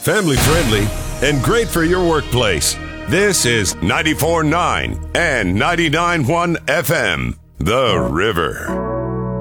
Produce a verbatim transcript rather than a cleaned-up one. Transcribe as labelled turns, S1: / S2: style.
S1: family friendly, and great for your workplace. This is ninety-four point nine and ninety-nine point one F M, The River.